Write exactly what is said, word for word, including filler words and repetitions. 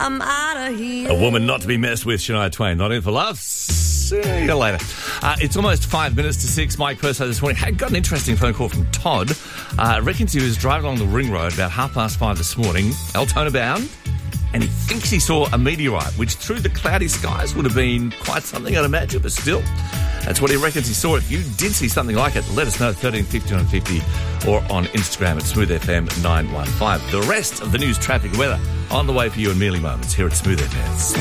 I'm out of here. A woman not to be messed with, Shania Twain. Not in for love. See you later. Uh, it's almost five minutes to six. Mike Perso this morning had got an interesting phone call from Todd. Uh, reckons he was driving along the ring road about half past five this morning, Altona bound, and he thinks he saw a meteorite, which through the cloudy skies would have been quite something, I'd imagine, but still, that's what he reckons he saw. If you did see something like it, let us know, thirteen fifty on fifty, or on Instagram at Smooth F M nine one five. The rest of the news, traffic, weather on the way for you in merely moments here at Smooth F M.